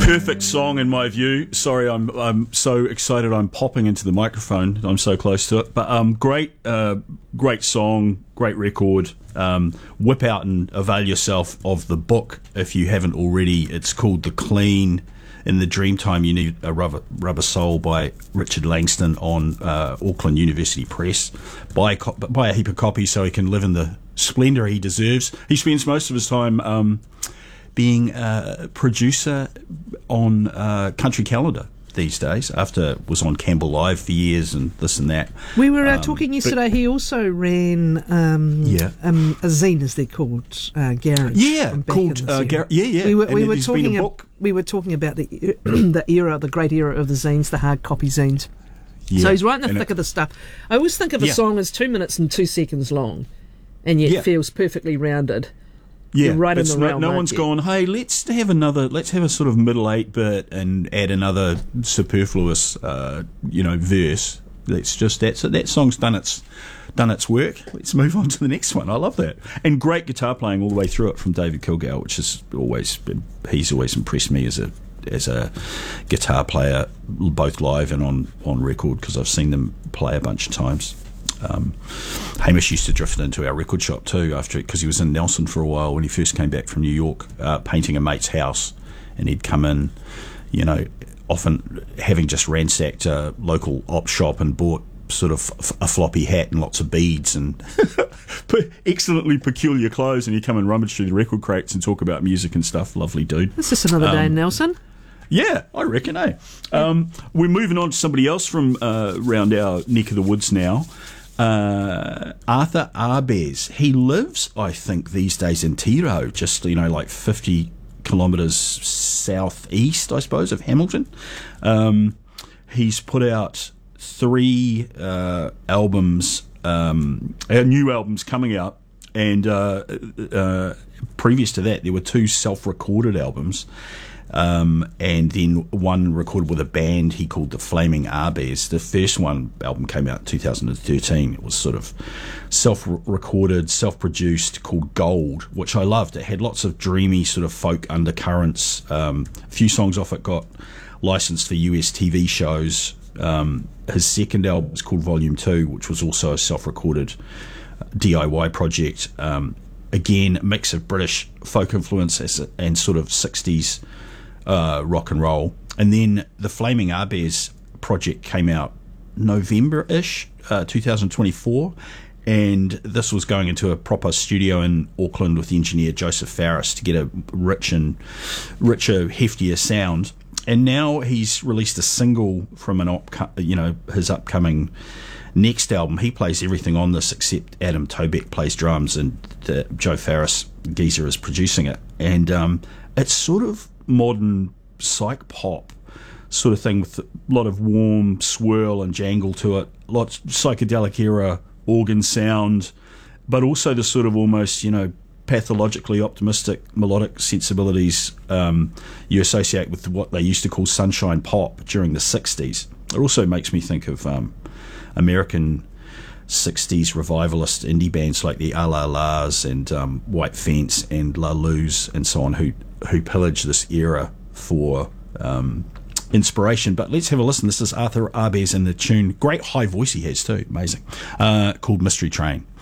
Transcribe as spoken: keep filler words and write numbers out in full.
Perfect song in my view. Sorry, I'm I'm so excited. I'm popping into the microphone. I'm so close to it. But um, great, uh, great song, great record. Um, whip out and avail yourself of the book if you haven't already. It's called The Clean. In the Dreamtime, You Need a Rubber, Rubber Soul by Richard Langston on uh, Auckland University Press. Buy a, co- buy a heap of copies so he can live in the splendour he deserves. He spends most of his time um, being a producer on uh, Country Calendar these days, after was on Campbell Live for years and this and that. We were uh, um, talking yesterday, he also ran um, yeah. um, a zine, as they're called, uh, Garage. Yeah, called uh, Gar- Yeah, yeah. We were, and we were there's talking been a ab- book. we were talking about the the era, the great era of the zines, the hard copy zines. Yeah. So he's right in the and thick it, of the stuff. I always think of a yeah. song as two minutes and two seconds long, and yet Yeah. feels perfectly rounded. Yeah, You're right in it's the no, realm, no aren't one's you? gone, hey, let's have another, let's have a sort of middle eight bit and add another superfluous, uh, you know, verse. Let's just, that's it. That song's done its, done its work. Let's move on to the next one. I love that. And great guitar playing all the way through it from David Kilgour, which is always, he's always impressed me as a, as a guitar player, both live and on, on record, because I've seen them play a bunch of times. Um, Hamish used to drift into our record shop too, after because he was in Nelson for a while when he first came back from New York, uh, painting a mate's house, and he'd come in, you know, often having just ransacked a local op shop and bought sort of f- a floppy hat and lots of beads and excellently peculiar clothes, and he'd come and rummage through the record crates and talk about music and stuff. Lovely dude. It's just another day Um, in Nelson. Yeah, I reckon, eh? Um, we're moving on to somebody else from uh, around our neck of the woods now. Uh, Arthur Arbez. He lives, I think, these days in Tiro, just, you know, like fifty kilometres southeast, I suppose, of Hamilton. Um, he's put out three uh, albums, um, uh, new albums coming out, and uh, uh, previous to that, there were two self-recorded albums. Um, and then one recorded with a band he called the Flaming Arbez. The first one album came out in two thousand thirteen. It was sort of self-recorded, self-produced, called Gold, which I loved. It had lots of dreamy sort of folk undercurrents. Um, a few songs off it got licensed for U S T V shows. Um, his second album was called Volume two, which was also a self-recorded D I Y project. Um, again, a mix of British folk influence and sort of sixties Uh, rock and roll. And then the Flaming Arbez project came out November-ish, uh, twenty twenty-four, and this was going into a proper studio in Auckland with engineer Joseph Farris to get a rich and richer, heftier sound. And now he's released a single from an op- you know his upcoming next album. He plays everything on this except Adam Tobeck plays drums, and the Joe Farris geezer is producing it. And um, it's sort of modern psych pop sort of thing with a lot of warm swirl and jangle to it, lots of psychedelic era organ sound, but also the sort of almost, you know, pathologically optimistic melodic sensibilities um, you associate with what they used to call sunshine pop during the sixties. It also makes me think of um, American sixties revivalist indie bands like the A La Las and um, White Fence and La Luz and so on, who who pillaged this era for um, inspiration. But let's have a listen. This is Arthur Arbez and the tune, great high voice he has too, amazing, uh, called Mystery Train.